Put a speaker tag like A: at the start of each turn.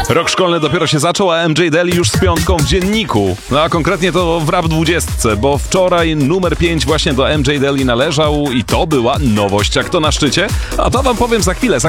A: Rok szkolny dopiero się zaczął, a MJ Daly już z piątką w dzienniku. No a konkretnie to w Rap 20, bo wczoraj numer 5 właśnie do MJ Daly należał i to była nowość. Jak to na szczycie? A to wam powiem za chwilę.